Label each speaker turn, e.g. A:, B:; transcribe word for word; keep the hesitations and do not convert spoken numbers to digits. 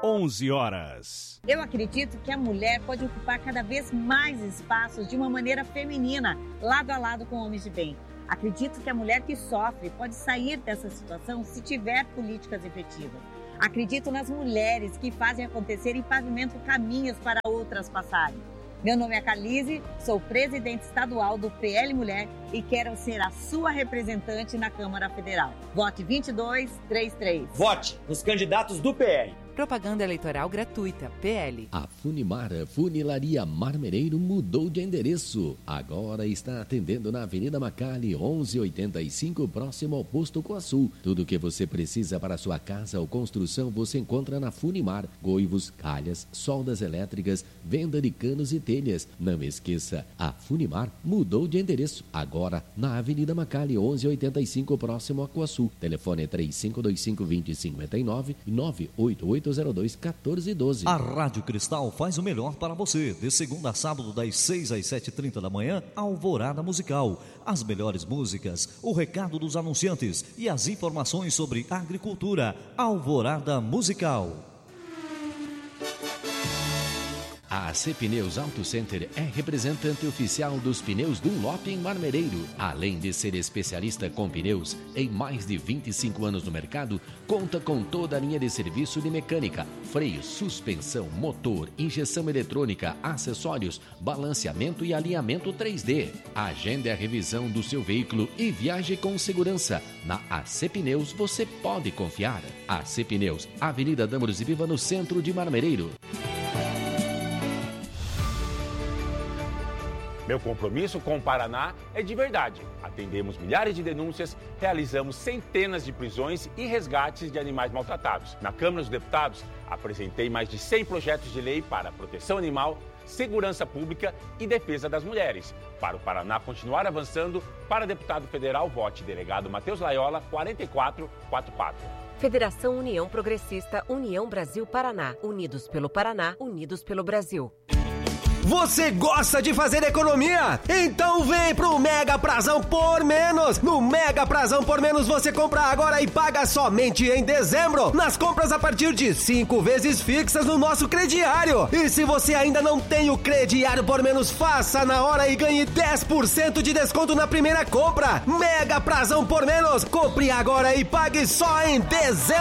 A: onze horas.
B: Eu acredito que a mulher pode ocupar cada vez mais espaços de uma maneira feminina, lado a lado com homens de bem. Acredito que a mulher que sofre pode sair dessa situação se tiver políticas efetivas. Acredito nas mulheres que fazem acontecer e pavimentam caminhos para outras passarem. Meu nome é Carlise, sou presidente estadual do P L Mulher e quero ser a sua representante na Câmara Federal. Vote vinte e dois trinta e três.
C: Vote nos candidatos do P L.
D: Propaganda eleitoral gratuita, P L.
E: A Funimar, Funilaria Marmereiro, mudou de endereço. Agora está atendendo na Avenida Macali, onze oitenta e cinco, próximo ao Posto Coaçu. Tudo o que você precisa para sua casa ou construção você encontra na Funimar. Goivos, calhas, soldas elétricas, venda de canos e telhas. Não esqueça, a Funimar mudou de endereço. Agora na Avenida Macali, onze oitenta e cinco, próximo a Coaçu. Telefone três cinco dois cinco, dois zero cinco nove e nove oito oito zero dois, um quatro um dois.
F: A Rádio Cristal faz o melhor para você. De segunda a sábado, das seis às sete e trinta da manhã, Alvorada Musical. As melhores músicas, o recado dos anunciantes e as informações sobre agricultura. Alvorada Musical.
E: A A C Pneus Auto Center é representante oficial dos pneus Dunlop em Marmereiro. Além de ser especialista com pneus, em mais de vinte e cinco anos no mercado, conta com toda a linha de serviço de mecânica, freio, suspensão, motor, injeção eletrônica, acessórios, balanceamento e alinhamento três D. Agende a revisão do seu veículo e viaje com segurança. Na A C Pneus você pode confiar. A C Pneus, Avenida Dâmaros e Viva, no centro de Marmereiro.
G: Meu compromisso com o Paraná é de verdade. Atendemos milhares de denúncias, realizamos centenas de prisões e resgates de animais maltratados. Na Câmara dos Deputados, apresentei mais de cem projetos de lei para proteção animal, segurança pública e defesa das mulheres. Para o Paraná continuar avançando, para deputado federal, vote delegado Matheus Laiola, quatro quatro quatro quatro.
H: Federação União Progressista, União Brasil Paraná. Unidos pelo Paraná, unidos pelo Brasil.
I: Você gosta de fazer economia? Então vem pro Mega Prazão por Menos. No Mega Prazão por Menos você compra agora e paga somente em dezembro. Nas compras a partir de cinco vezes fixas no nosso crediário. E se você ainda não tem o crediário por menos, faça na hora e ganhe dez por cento de desconto na primeira compra. Mega Prazão por Menos. Compre agora e pague só em dezembro.